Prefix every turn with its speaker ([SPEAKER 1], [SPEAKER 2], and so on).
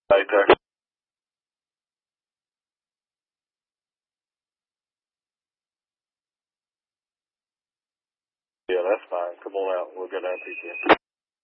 [SPEAKER 1] Right there. Yeah, that's fine. Come on out. We'll get out to you.